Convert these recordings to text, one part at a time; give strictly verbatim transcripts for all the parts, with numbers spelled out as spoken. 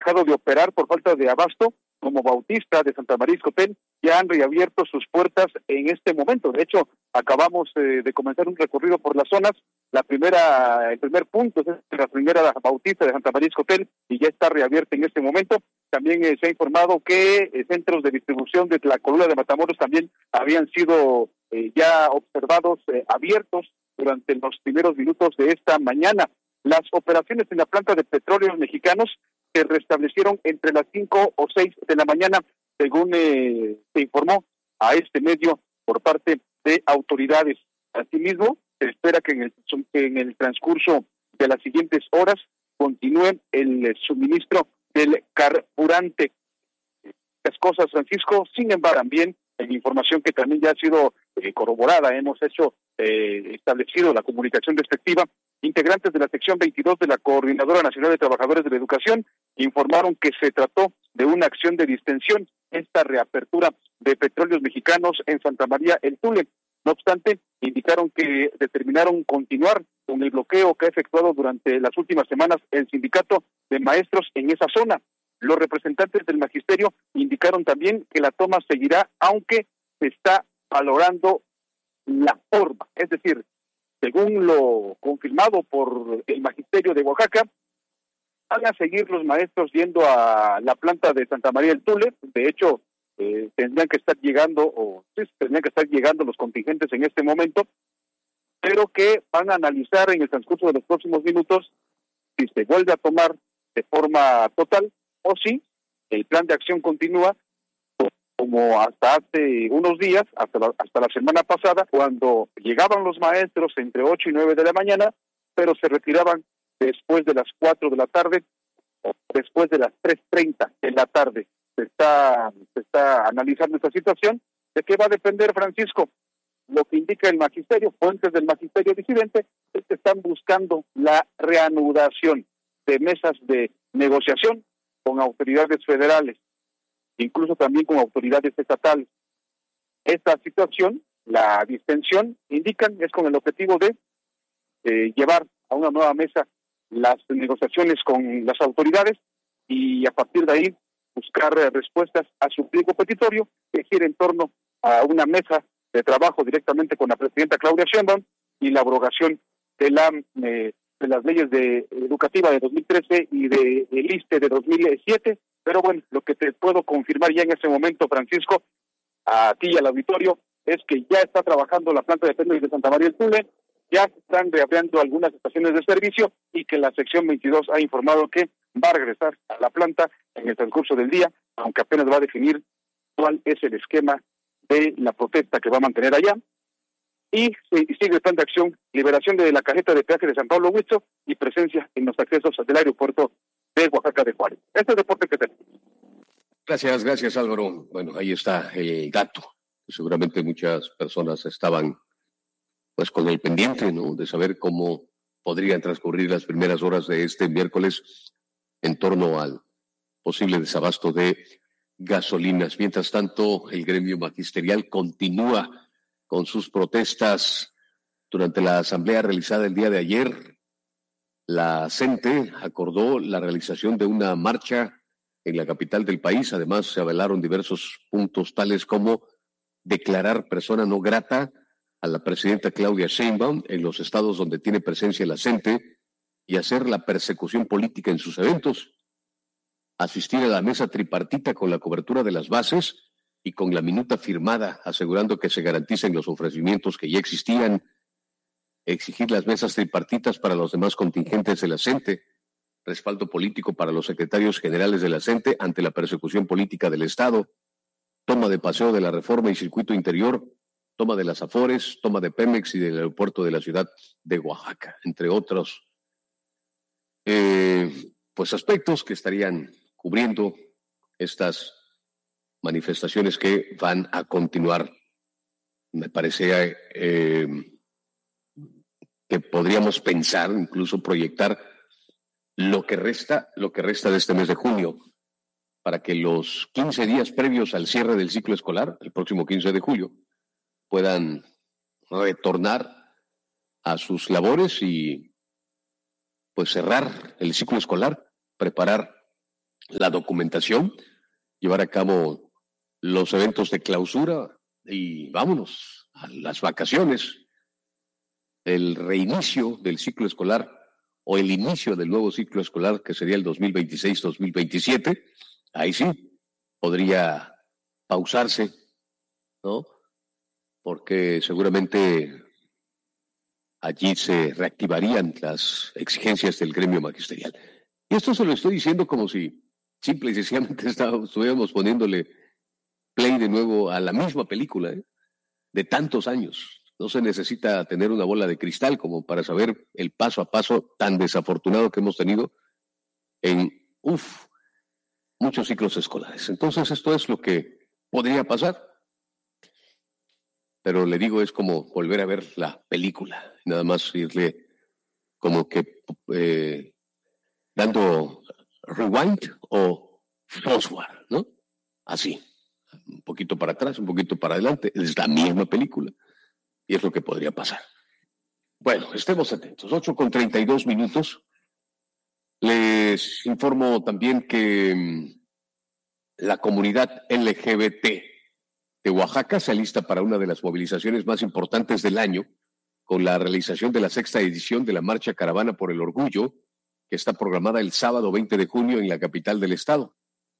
dejado de operar por falta de abasto, como Bautista de Santa María Ixcopel, ya han reabierto sus puertas en este momento. De hecho, acabamos eh, de comenzar un recorrido por las zonas. La primera, el primer punto es la primera Bautista de Santa María Ixcopel y ya está reabierta en este momento. También eh, se ha informado que eh, centros de distribución de Tlacolula de Matamoros también habían sido eh, ya observados eh, abiertos durante los primeros minutos de esta mañana. Las operaciones en la planta de petróleos mexicanos se restablecieron entre las cinco o seis de la mañana, según eh, se informó a este medio por parte de autoridades. Asimismo, se espera que en el, que en el transcurso de las siguientes horas continúe el suministro del carburante. Las cosas, Francisco, sin embargo, también en información que también ya ha sido eh, corroborada, hemos hecho eh, establecido la comunicación respectiva. Integrantes de la sección veintidós de la Coordinadora Nacional de Trabajadores de la Educación informaron que se trató de una acción de distensión, esta reapertura de petróleos mexicanos en Santa María el Tule. No obstante, indicaron que determinaron continuar con el bloqueo que ha efectuado durante las últimas semanas el sindicato de maestros en esa zona. Los representantes del magisterio indicaron también que la toma seguirá, aunque se está valorando la forma, es decir, según lo confirmado por el magisterio de Oaxaca, van a seguir los maestros yendo a la planta de Santa María del Tule. De hecho, eh, tendrían que estar llegando, o sí, tendrían que estar llegando los contingentes en este momento, pero que van a analizar en el transcurso de los próximos minutos si se vuelve a tomar de forma total o si el plan de acción continúa como hasta hace unos días, hasta la, hasta la semana pasada, cuando llegaban los maestros entre ocho y nueve de la mañana, pero se retiraban después de las cuatro de la tarde o después de las tres treinta de la tarde. Se está, se está analizando esta situación. ¿De qué va a depender, Francisco? Lo que indica el magisterio, fuentes del magisterio disidente, es que están buscando la reanudación de mesas de negociación con autoridades federales, incluso también con autoridades estatales. Esta situación, la distensión, indican, es con el objetivo de eh, llevar a una nueva mesa las negociaciones con las autoridades y a partir de ahí buscar eh, respuestas a su pliego petitorio que gira en torno a una mesa de trabajo directamente con la presidenta Claudia Sheinbaum y la abrogación de la eh, de las leyes de educativa de dos mil trece y de del ISSSTE de dos mil siete. Pero bueno, lo que te puedo confirmar ya en ese momento, Francisco, a ti y al auditorio, es que ya está trabajando la planta de petróleos de Santa María del Tule, ya se están reabriendo algunas estaciones de servicio y que la sección veintidós ha informado que va a regresar a la planta en el transcurso del día, aunque apenas va a definir cuál es el esquema de la protesta que va a mantener allá. Y, y sigue el plan de acción, liberación de la cajeta de peaje de San Pablo Huicho y presencia en los accesos del aeropuerto de Oaxaca de Juárez. Este es el deporte que tenemos. Gracias, gracias Álvaro. Bueno, ahí está el dato. Seguramente muchas personas estaban pues con el pendiente, ¿no?, de saber cómo podrían transcurrir las primeras horas de este miércoles en torno al posible desabasto de gasolinas. Mientras tanto, el gremio magisterial continúa con sus protestas. Durante la asamblea realizada el día de ayer, la CENTE acordó la realización de una marcha en la capital del país. Además, se avalaron diversos puntos tales como declarar persona no grata a la presidenta Claudia Sheinbaum en los estados donde tiene presencia la CENTE y hacer la persecución política en sus eventos, asistir a la mesa tripartita con la cobertura de las bases y con la minuta firmada asegurando que se garanticen los ofrecimientos que ya existían, exigir las mesas tripartitas para los demás contingentes de la CENTE, respaldo político para los secretarios generales de la CENTE ante la persecución política del Estado, toma de Paseo de la Reforma y Circuito Interior, toma de las Afores, toma de Pemex y del aeropuerto de la ciudad de Oaxaca, entre otros eh, pues aspectos que estarían cubriendo estas manifestaciones que van a continuar. Me parece eh, que podríamos pensar, incluso proyectar lo que resta, lo que resta de este mes de junio, para que los quince días previos al cierre del ciclo escolar, el próximo quince de julio, puedan retornar a sus labores y pues cerrar el ciclo escolar, preparar la documentación, llevar a cabo los eventos de clausura y vámonos a las vacaciones, el reinicio del ciclo escolar o el inicio del nuevo ciclo escolar que sería el dos mil veintiséis dos mil veintisiete, ahí sí podría pausarse, ¿no? Porque seguramente allí se reactivarían las exigencias del gremio magisterial. Y esto se lo estoy diciendo como si simple y sencillamente estuviéramos poniéndole play de nuevo a la misma película, ¿eh? De tantos años. No se necesita tener una bola de cristal como para saber el paso a paso tan desafortunado que hemos tenido en, uff, muchos ciclos escolares. Entonces esto es lo que podría pasar. Pero le digo, es como volver a ver la película, nada más irle como que eh, dando rewind o forward, ¿no? Así, un poquito para atrás, un poquito para adelante, es la misma película y es lo que podría pasar. Bueno, estemos atentos, ocho con treinta y dos minutos. Les informo también que mmm, la comunidad L G B T de Oaxaca se alista para una de las movilizaciones más importantes del año, con la realización de la sexta edición de la Marcha Caravana por el Orgullo, que está programada el sábado veinte de junio en la capital del estado.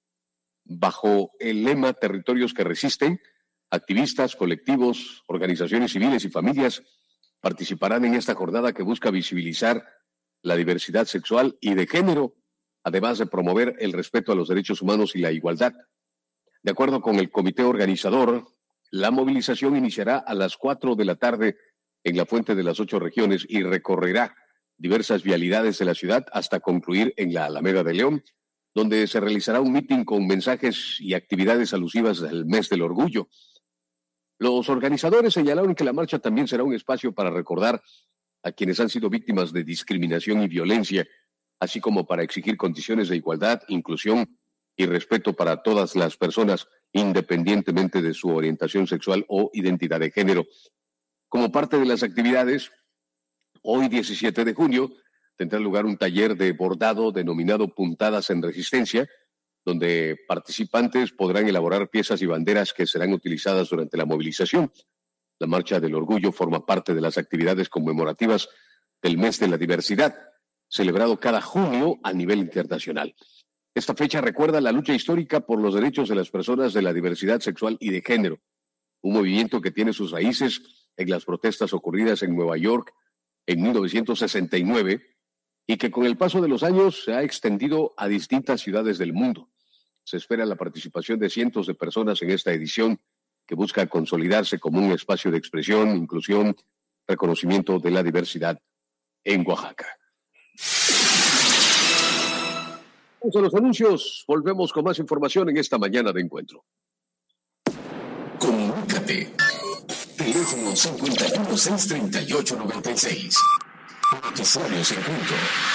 Bajo el lema Territorios que Resisten, activistas, colectivos, organizaciones civiles y familias participarán en esta jornada que busca visibilizar la diversidad sexual y de género, además de promover el respeto a los derechos humanos y la igualdad. De acuerdo con el comité organizador, la movilización iniciará a las cuatro de la tarde en la Fuente de las Ocho Regiones y recorrerá diversas vialidades de la ciudad hasta concluir en la Alameda de León, donde se realizará un mitin con mensajes y actividades alusivas al mes del orgullo. Los organizadores señalaron que la marcha también será un espacio para recordar a quienes han sido víctimas de discriminación y violencia, así como para exigir condiciones de igualdad, inclusión y respeto para todas las personas, independientemente de su orientación sexual o identidad de género. Como parte de las actividades, hoy diecisiete de junio, tendrá lugar un taller de bordado denominado Puntadas en Resistencia, donde participantes podrán elaborar piezas y banderas que serán utilizadas durante la movilización. La Marcha del Orgullo forma parte de las actividades conmemorativas del Mes de la Diversidad, celebrado cada junio a nivel internacional. Esta fecha recuerda la lucha histórica por los derechos de las personas de la diversidad sexual y de género, un movimiento que tiene sus raíces en las protestas ocurridas en Nueva York en mil novecientos sesenta y nueve y que con el paso de los años se ha extendido a distintas ciudades del mundo. Se espera la participación de cientos de personas en esta edición que busca consolidarse como un espacio de expresión, inclusión, reconocimiento de la diversidad en Oaxaca. Vamos a los anuncios, volvemos con más información en esta mañana de encuentro. Comunícate. Teléfono cincuenta y uno, seiscientos treinta y ocho, noventa y seis. Usuarios Encuentro.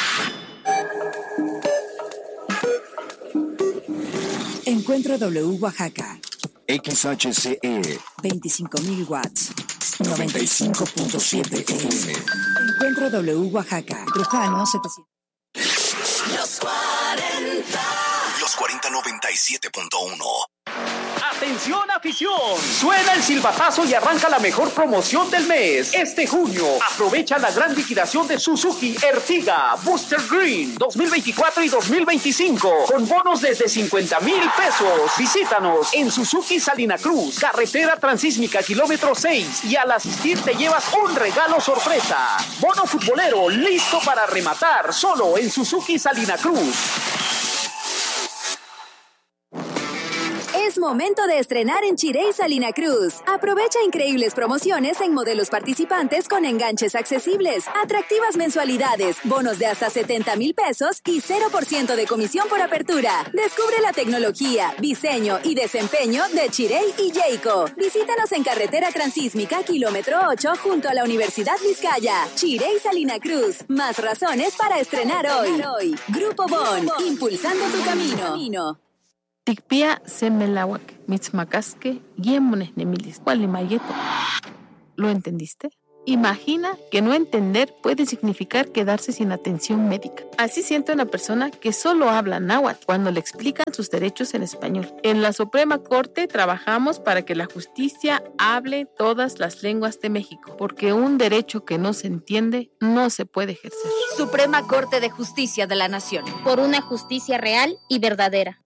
Encuentro W Oaxaca. X H C E. veinticinco mil watts. noventa y cinco punto siete F M. Encuentro W Oaxaca. Trujano setecientos. Los cuarenta. Los cuarenta noventa y siete punto uno. ¡Atención, afición! Suena el silbatazo y arranca la mejor promoción del mes. Este junio, aprovecha la gran liquidación de Suzuki Ertiga Booster Green dos mil veinticuatro y dos mil veinticinco con bonos desde cincuenta mil pesos. Visítanos en Suzuki Salina Cruz, carretera transísmica kilómetro seis, y al asistir te llevas un regalo sorpresa. Bono futbolero listo para rematar, solo en Suzuki Salina Cruz. Es momento de estrenar en Chirey Salina Cruz. Aprovecha increíbles promociones en modelos participantes con enganches accesibles, atractivas mensualidades, bonos de hasta setenta mil pesos y cero por ciento de comisión por apertura. Descubre la tecnología, diseño y desempeño de Chirey y Jayco. Visítanos en carretera transísmica kilómetro ocho junto a la Universidad Vizcaya. Chirey Salina Cruz. Más razones para estrenar hoy. Grupo Bon, impulsando tu camino. Tikpia semelawak, mitzmacasque, yemones nemilis, cualimayeto. ¿Lo entendiste? Imagina que no entender puede significar quedarse sin atención médica. Así siente una persona que solo habla náhuatl cuando le explican sus derechos en español. En la Suprema Corte trabajamos para que la justicia hable todas las lenguas de México, porque un derecho que no se entiende no se puede ejercer. Suprema Corte de Justicia de la Nación. Por una justicia real y verdadera.